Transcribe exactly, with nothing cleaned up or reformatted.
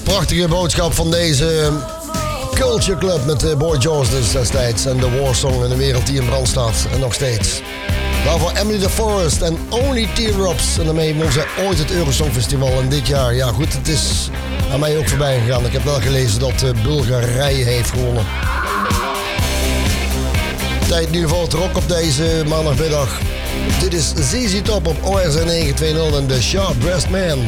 Prachtige boodschap van deze Culture Club met Boy George dus destijds. En de Warsong in de wereld die in brand staat. En nog steeds. Daarvoor Emily the Forest en Only Teardrops. En daarmee won zij ooit het Eurosong Festival. En dit jaar, ja goed, het is aan mij ook voorbij gegaan. Ik heb wel gelezen dat Bulgarije heeft gewonnen. Tijd in ieder geval het rock op deze maandagmiddag. Dit is Z Z Top op O R Z negen twintig en The Sharp Dressed Man.